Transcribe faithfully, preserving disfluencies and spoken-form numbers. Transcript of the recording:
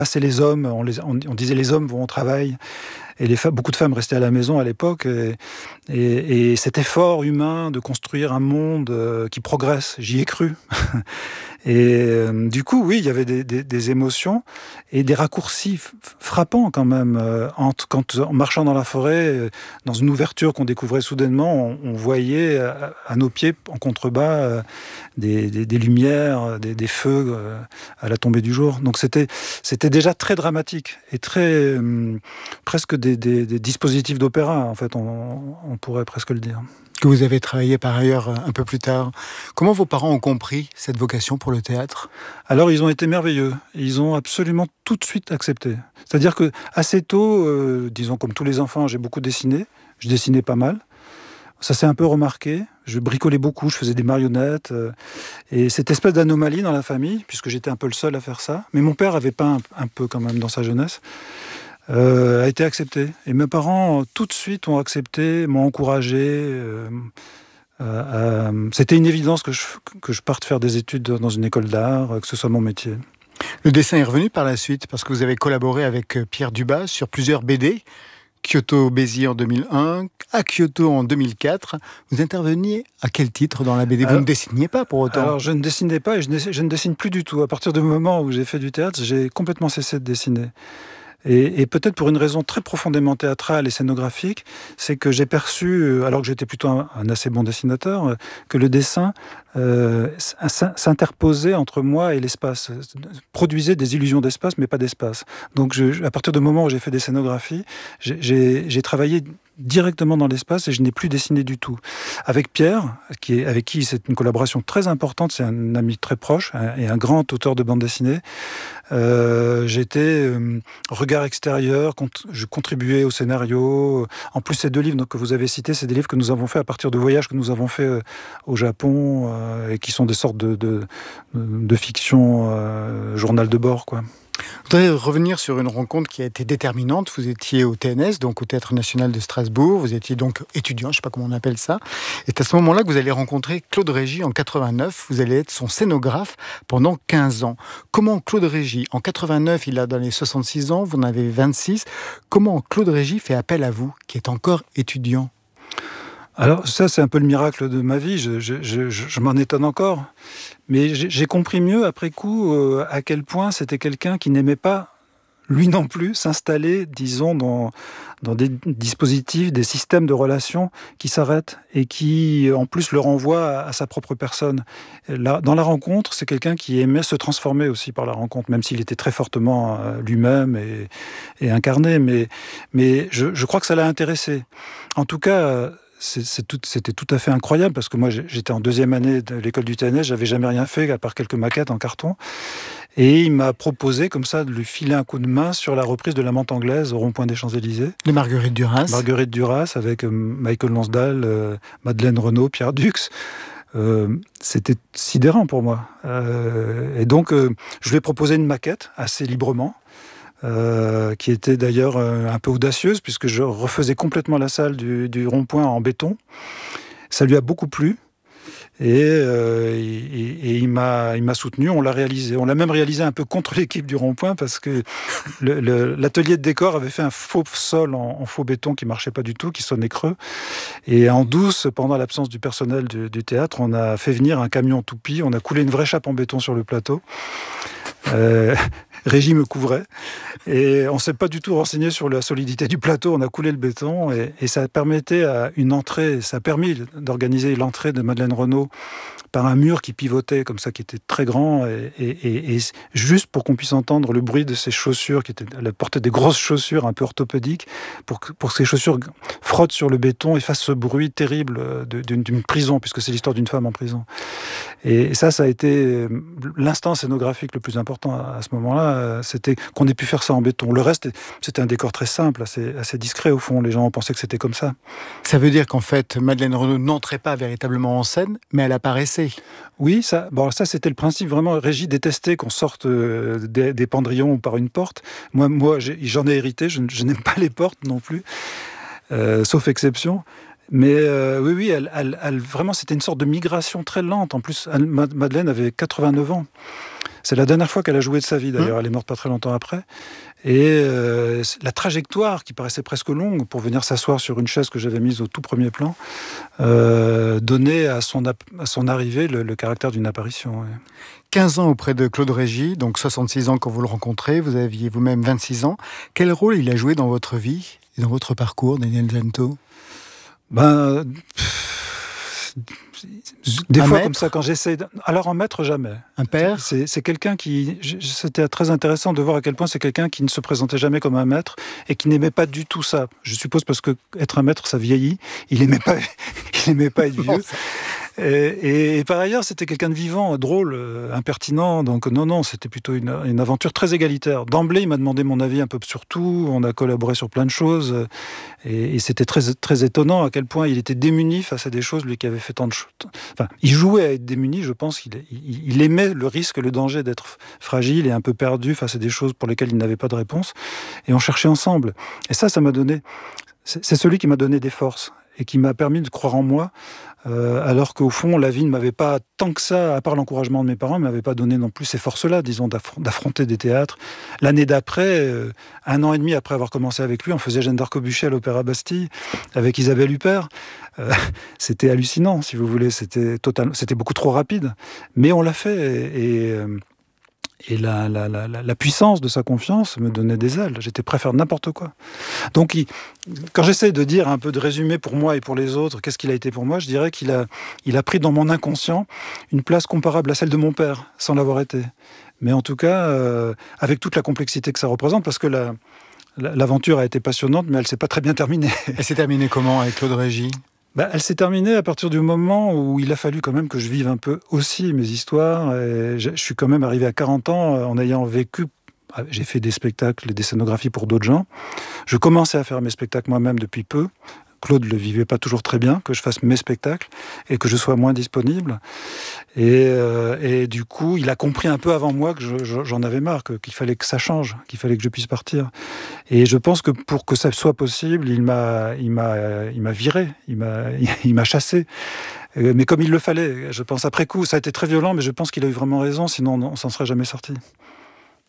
c'est les hommes, on, les, on, on disait les hommes vont au travail, et les femmes, beaucoup de femmes restaient à la maison à l'époque, et, et, et cet effort humain de construire un monde euh, qui progresse, j'y ai cru. Et euh, du coup, oui, il y avait des, des, des émotions et des raccourcis f- frappants quand même. Euh, entre, quand, en marchant dans la forêt, euh, dans une ouverture qu'on découvrait soudainement, on, on voyait à, à nos pieds, en contrebas, euh, des, des, des lumières, des, des feux euh, à la tombée du jour. Donc c'était, c'était déjà très dramatique et très euh, presque des, des, des dispositifs d'opéra, en fait, on, on pourrait presque le dire. Que vous avez travaillé par ailleurs un peu plus tard. Comment vos parents ont compris cette vocation pour le théâtre ? Alors, ils ont été merveilleux. Ils ont absolument tout de suite accepté. C'est-à-dire que assez tôt, euh, disons comme tous les enfants, j'ai beaucoup dessiné. Je dessinais pas mal. Ça s'est un peu remarqué. Je bricolais beaucoup, je faisais des marionnettes. Euh, et cette espèce d'anomalie dans la famille, puisque j'étais un peu le seul à faire ça. Mais mon père avait peint un, un peu quand même dans sa jeunesse. Euh, a été accepté. Et mes parents, tout de suite, ont accepté, m'ont encouragé. Euh, euh, euh, c'était une évidence que je, que je parte faire des études dans une école d'art, que ce soit mon métier. Le dessin est revenu par la suite, parce que vous avez collaboré avec Pierre Dubas sur plusieurs B D. Kyoto-Béziers en deux mille un, à Kyoto en deux mille quatre. Vous interveniez à quel titre dans la B D ? Vous alors, ne dessiniez pas pour autant ? Alors, je ne dessinais pas et je ne, je ne dessine plus du tout. À partir du moment où j'ai fait du théâtre, j'ai complètement cessé de dessiner. Et, et peut-être pour une raison très profondément théâtrale et scénographique, c'est que j'ai perçu, alors que j'étais plutôt un, un assez bon dessinateur, que le dessin euh, s'interposait entre moi et l'espace, produisait des illusions d'espace, mais pas d'espace. Donc je, à partir du moment où j'ai fait des scénographies, j'ai, j'ai, j'ai travaillé directement dans l'espace et je n'ai plus dessiné du tout. Avec Pierre, qui est, avec qui c'est une collaboration très importante, c'est un ami très proche un, et un grand auteur de bande dessinée, euh, j'étais euh, regard extérieur, cont- je contribuais au scénario. En plus, ces deux livres que vous avez cités, c'est des livres que nous avons faits à partir de voyages que nous avons faits euh, au Japon euh, et qui sont des sortes de, de, de fiction, euh, journal de bord, quoi. Je voudrais revenir sur une rencontre qui a été déterminante. Vous étiez au T N S, donc au Théâtre National de Strasbourg. Vous étiez donc étudiant, je ne sais pas comment on appelle ça. Et c'est à ce moment-là que vous allez rencontrer Claude Régis en quatre-vingt-neuf. Vous allez être son scénographe pendant quinze ans. Comment Claude Régis, en quatre-vingt-neuf, il a dans les soixante-six ans, vous en avez vingt-six. Comment Claude Régis fait appel à vous, qui êtes encore étudiant ? Alors ça, c'est un peu le miracle de ma vie, je, je, je, je m'en étonne encore. Mais j'ai, j'ai compris mieux après coup euh, à quel point c'était quelqu'un qui n'aimait pas, lui non plus, s'installer, disons, dans, dans des dispositifs, des systèmes de relations qui s'arrêtent et qui, en plus, le renvoient à, à sa propre personne. Là, dans la rencontre, c'est quelqu'un qui aimait se transformer aussi par la rencontre, même s'il était très fortement euh, lui-même et, et incarné. Mais, mais je, je crois que ça l'a intéressé. En tout cas... Euh, C'est, c'est tout, c'était tout à fait incroyable parce que moi j'étais en deuxième année de l'école du T N S, j'avais jamais rien fait à part quelques maquettes en carton et il m'a proposé comme ça de lui filer un coup de main sur la reprise de La Menthe anglaise au rond-point des Champs-Élysées. De Marguerite Duras. Marguerite Duras avec euh, Michael Lonsdale, euh, Madeleine Renaud, Pierre Dux. Euh, c'était sidérant pour moi. Euh, et donc euh, je lui ai proposé une maquette assez librement. Euh, qui était d'ailleurs euh, un peu audacieuse, puisque je refaisais complètement la salle du, du rond-point en béton. Ça lui a beaucoup plu, et, euh, et, et il, m'a, il m'a soutenu, on l'a réalisé. On l'a même réalisé un peu contre l'équipe du rond-point, parce que le, le, l'atelier de décor avait fait un faux sol en, en faux béton qui ne marchait pas du tout, qui sonnait creux. Et en douce, pendant l'absence du personnel du, du théâtre, on a fait venir un camion toupie, on a coulé une vraie chape en béton sur le plateau. Euh, Régis me couvrait et on ne s'est pas du tout renseigné sur la solidité du plateau. On a coulé le béton et, et ça permettait à une entrée, ça a permis d'organiser l'entrée de Madeleine Renaud par un mur qui pivotait comme ça, qui était très grand et, et, et, et juste pour qu'on puisse entendre le bruit de ses chaussures, qui étaient, elle portait des grosses chaussures un peu orthopédiques, pour que, pour que ces chaussures frottent sur le béton et fassent ce bruit terrible de, d'une, d'une prison, puisque c'est l'histoire d'une femme en prison. Et ça, ça a été l'instant scénographique le plus important à ce moment-là, c'était qu'on ait pu faire ça en béton. Le reste, c'était un décor très simple, assez, assez discret au fond. Les gens pensaient que c'était comme ça. Ça veut dire qu'en fait, Madeleine Renaud n'entrait pas véritablement en scène, mais elle apparaissait. Oui, ça, bon, ça c'était le principe. Vraiment, Régis détestait qu'on sorte euh, des, des pendrillons ou par une porte. Moi, moi j'ai, j'en ai hérité, je, je n'aime pas les portes non plus, euh, sauf exception. Mais euh, oui, oui, elle, elle, elle, vraiment, c'était une sorte de migration très lente. En plus, elle, Madeleine avait quatre-vingt-neuf ans. C'est la dernière fois qu'elle a joué de sa vie, d'ailleurs. Mmh. Elle est morte pas très longtemps après. Et euh, la trajectoire, qui paraissait presque longue, pour venir s'asseoir sur une chaise que j'avais mise au tout premier plan, euh, donnait à son, à son arrivée le, le caractère d'une apparition. Ouais. quinze ans auprès de Claude Régis, donc soixante-six ans quand vous le rencontrez, vous aviez vous-même vingt-six ans. Quel rôle il a joué dans votre vie et dans votre parcours, Daniel Gento ? Ben... Des un fois maître, comme ça, quand j'essaie... De... Alors en maître, jamais. Un père c'est, c'est quelqu'un qui... C'était très intéressant de voir à quel point c'est quelqu'un qui ne se présentait jamais comme un maître et qui n'aimait pas du tout ça. Je suppose parce que être un maître, ça vieillit. Il n'aimait pas... Il aimait pas être vieux. Non, ça... Et, et, et par ailleurs, c'était quelqu'un de vivant, drôle, euh, impertinent. Donc non, non, c'était plutôt une, une aventure très égalitaire. D'emblée, il m'a demandé mon avis un peu sur tout. On a collaboré sur plein de choses. Et, et c'était très, très étonnant à quel point il était démuni face à des choses, lui qui avait fait tant de choses. Enfin, il jouait à être démuni, je pense. Il, il, il aimait le risque, le danger d'être fragile et un peu perdu face à des choses pour lesquelles il n'avait pas de réponse. Et on cherchait ensemble. Et ça, ça m'a donné... C'est, c'est celui qui m'a donné des forces et qui m'a permis de croire en moi, euh, alors qu'au fond, la vie ne m'avait pas, tant que ça, à part l'encouragement de mes parents, ne m'avait pas donné non plus ces forces-là, disons, d'affr- d'affronter des théâtres. L'année d'après, euh, un an et demi après avoir commencé avec lui, on faisait Jeanne d'Arc au bûcher à l'Opéra Bastille, avec Isabelle Huppert. Euh, c'était hallucinant, si vous voulez, c'était, total... c'était beaucoup trop rapide. Mais on l'a fait, et... et euh, Et la, la, la, la puissance de sa confiance me donnait des ailes. J'étais prêt à faire n'importe quoi. Donc, il, quand j'essaie de dire un peu de résumé pour moi et pour les autres, qu'est-ce qu'il a été pour moi, je dirais qu'il a, il a pris dans mon inconscient une place comparable à celle de mon père, sans l'avoir été. Mais en tout cas, euh, avec toute la complexité que ça représente, parce que la, la, l'aventure a été passionnante, mais elle ne s'est pas très bien terminée. Elle s'est terminée comment avec Claude Régis ? Bah, elle s'est terminée à partir du moment où il a fallu quand même que je vive un peu aussi mes histoires. Et je, je suis quand même arrivé à quarante ans en ayant vécu... J'ai fait des spectacles et des scénographies pour d'autres gens. Je commençais à faire mes spectacles moi-même depuis peu. Claude ne le vivait pas toujours très bien, que je fasse mes spectacles et que je sois moins disponible. Et, euh, et du coup, il a compris un peu avant moi que je, je, j'en avais marre, que, qu'il fallait que ça change, qu'il fallait que je puisse partir. Et je pense que pour que ça soit possible, il m'a, il m'a, il m'a viré, il m'a, il m'a chassé. Mais comme il le fallait, je pense après coup, ça a été très violent, mais je pense qu'il a eu vraiment raison, sinon on s'en serait jamais sorti.